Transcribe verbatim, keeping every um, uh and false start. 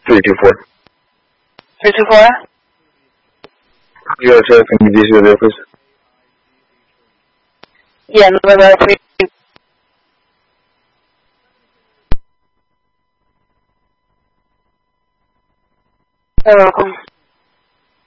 three two four. three two four? U S F and D C of the office. Yeah, November three. You're welcome.